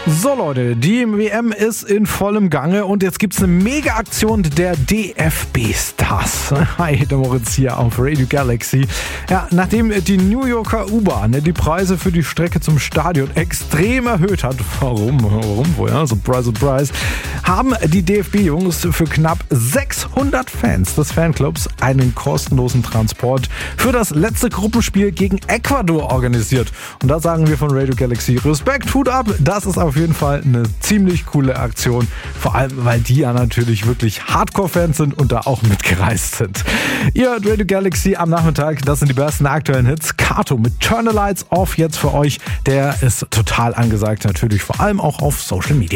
So Leute, die WM ist in vollem Gange und jetzt gibt's eine Mega-Aktion der DFB-Stars. Hi, der Moritz hier auf Radio Galaxy. Ja, nachdem die New Yorker U-Bahn die Preise für die Strecke zum Stadion extrem erhöht hat, warum wohl, ja, surprise, haben die DFB-Jungs für knapp 600 Fans des Fanclubs einen kostenlosen Transport für das letzte Gruppenspiel gegen Ecuador organisiert. Und da sagen wir von Radio Galaxy Respekt, Hut ab, das ist auf jeden Fall eine ziemlich coole Aktion, vor allem weil die ja natürlich wirklich Hardcore-Fans sind und da auch mitgereist sind. Ihr hört Radio Galaxy am Nachmittag, das sind die besten aktuellen Hits. Kato mit Turn the Lights Off jetzt für euch, der ist total angesagt, natürlich vor allem auch auf Social Media.